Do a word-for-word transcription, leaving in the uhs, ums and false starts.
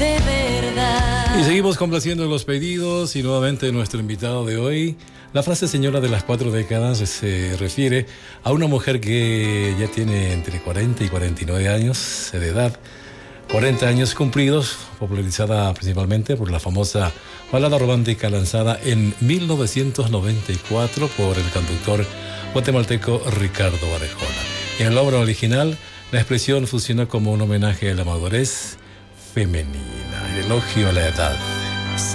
de verdad. Y seguimos complaciendo los pedidos y nuevamente nuestro invitado de hoy. La frase señora de las cuatro décadas se refiere a una mujer que ya tiene entre cuarenta y cuarenta y nueve años de edad. cuarenta años cumplidos, popularizada principalmente por la famosa balada romántica lanzada en mil novecientos noventa y cuatro por el cantautor guatemalteco Ricardo Arjona. En la obra original, la expresión funciona como un homenaje a la madurez femenina, el elogio a la edad.